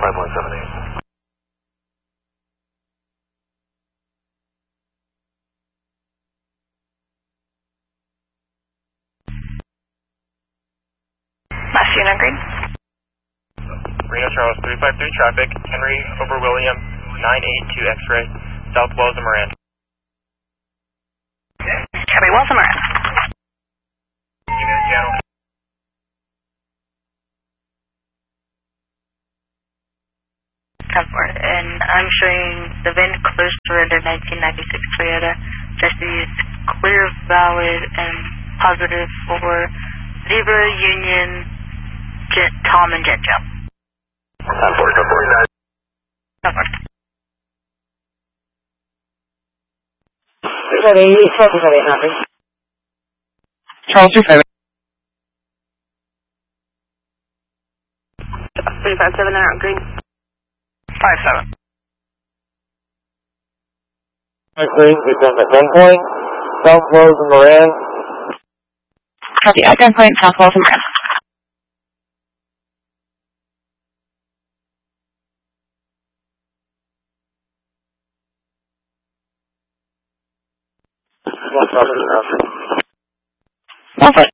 5178. Masuna Green. Reno Charles 353 traffic, Henry over William, 982 X-ray, South Wells and Moran. Copy, Wells and Moran. Give me the channel. Comfort, and I'm showing the VIN clear surrender 1996 Toyota. Jesse is clear, valid, and positive for Zebra, Union, Tom, and Jet Joe. 1049. Comfort. Charles 357. 357 there on green. 57. Green, we've done at gunpoint, South Wells and Moran. Copy, at gunpoint, South Wells and Moran. Norfolk.